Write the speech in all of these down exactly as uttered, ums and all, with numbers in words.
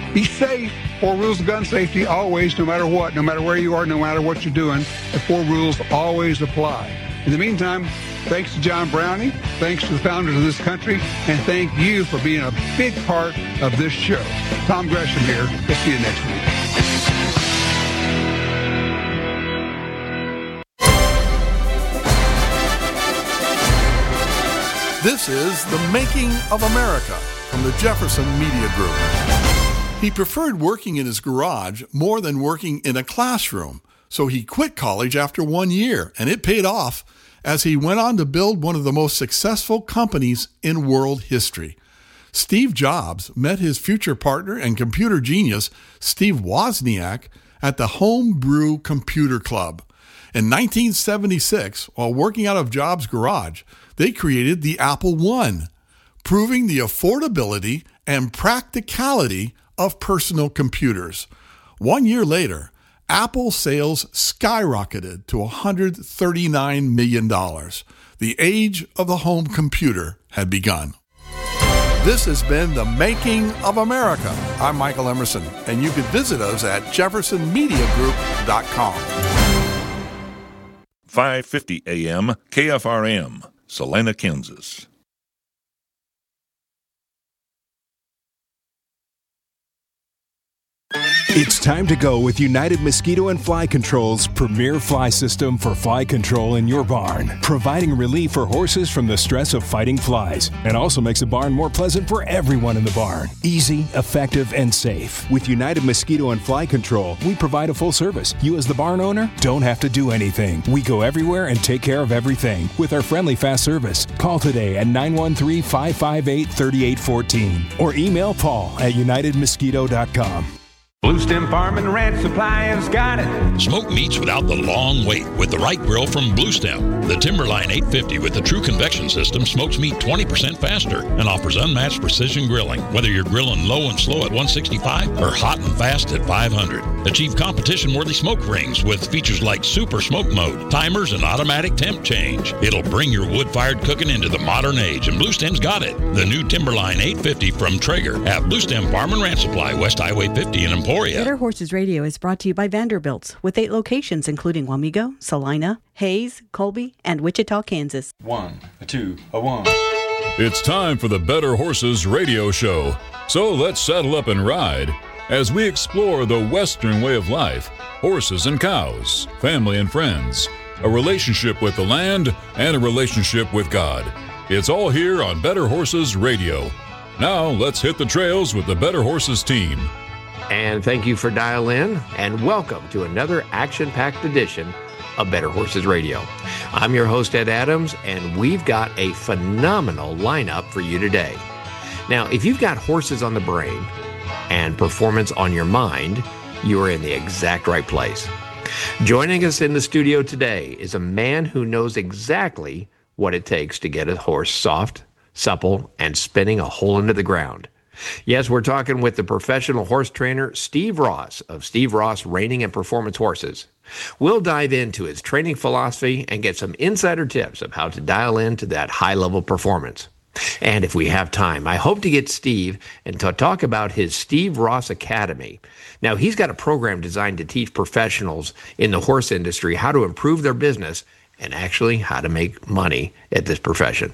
Be safe. Four rules of gun safety always, no matter what, no matter where you are, no matter what you're doing, the four rules always apply. In the meantime, thanks to John Browning, thanks to the founders of this country, and thank you for being a big part of this show. Tom Gresham here. We'll see you next week. This is The Making of America from the Jefferson Media Group. He preferred working in his garage more than working in a classroom, so he quit college after one year, and it paid off as he went on to build one of the most successful companies in world history. Steve Jobs met his future partner and computer genius, Steve Wozniak, at the Homebrew Computer Club. In nineteen seventy-six, while working out of Jobs' garage, they created the Apple one, proving the affordability and practicality of personal computers. One year later, Apple sales skyrocketed to one hundred thirty-nine million dollars. The age of the home computer had begun. This has been The Making of America. I'm Michael Emerson, and you can visit us at jefferson media group dot com. five fifty A M K F R M, Salina, Kansas. It's time to go with United Mosquito and Fly Control's premier fly system for fly control in your barn, providing relief for horses from the stress of fighting flies, and also makes the barn more pleasant for everyone in the barn. Easy, effective, and safe. With United Mosquito and Fly Control, we provide a full service. You as the barn owner don't have to do anything. We go everywhere and take care of everything with our friendly fast service. Call today at nine one three, five five eight, three eight one four or email Paul at united mosquito dot com. Blue Stem Farm and Ranch Supply has got it. Smoke meats without the long wait with the right grill from Blue Stem. The Timberline eight fifty with the true convection system smokes meat twenty percent faster and offers unmatched precision grilling. Whether you're grilling low and slow at one sixty-five or hot and fast at five hundred. Achieve competition-worthy smoke rings with features like Super Smoke Mode, timers, and automatic temp change. It'll bring your wood-fired cooking into the modern age, and Blue Stem's got it. The new Timberline eight fifty from Traeger at Blue Stem Farm and Ranch Supply, West Highway fifty in Emporia. Better Horses Radio is brought to you by Vanderbilt's, with eight locations including Wamego, Salina, Hayes, Colby, and Wichita, Kansas. One, a two, a one. It's time for the Better Horses Radio Show. So let's saddle up and ride as we explore the Western way of life, horses and cows, family and friends, a relationship with the land, and a relationship with God. It's all here on Better Horses Radio. Now let's hit the trails with the Better Horses team. And thank you for dialing in, and welcome to another action-packed edition of Better Horses Radio. I'm your host, Ed Adams, and we've got a phenomenal lineup for you today. Now, if you've got horses on the brain and performance on your mind, you are in the exact right place. Joining us in the studio today is a man who knows exactly what it takes to get a horse soft, supple, and spinning a hole into the ground. Yes, we're talking with the professional horse trainer, Steve Ross of Steve Ross Reining and Performance Horses. We'll dive into his training philosophy and get some insider tips of how to dial into that high-level performance. And if we have time, I hope to get Steve and to talk about his Steve Ross Academy. Now, he's got a program designed to teach professionals in the horse industry how to improve their business and actually how to make money at this profession.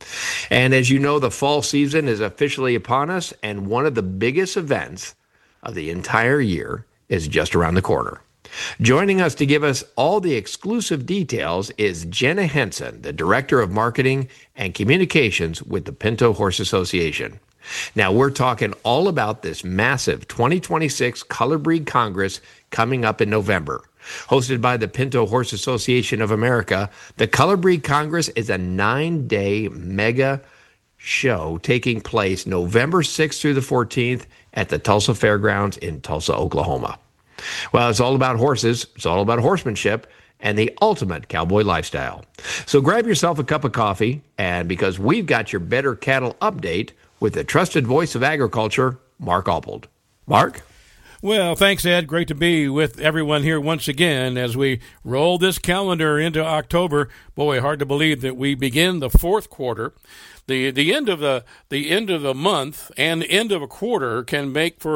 And as you know, the fall season is officially upon us, and one of the biggest events of the entire year is just around the corner. Joining us to give us all the exclusive details is Jenna Henson, the Director of Marketing and Communications with the Pinto Horse Association. Now, we're talking all about this massive twenty twenty-six Color Breed Congress coming up in November. Hosted by the Pinto Horse Association of America, the Color Breed Congress is a nine-day mega show taking place November sixth through the fourteenth at the Tulsa Fairgrounds in Tulsa, Oklahoma. Well, it's all about horses, it's all about horsemanship, and the ultimate cowboy lifestyle. So grab yourself a cup of coffee, and because we've got your Better Cattle update with the trusted voice of agriculture, Mark Oppold. Mark? Well, thanks, Ed. Great to be with everyone here once again as we roll this calendar into October. Boy, hard to believe that we begin the fourth quarter. The the end of the the end of the month and end of a quarter can make for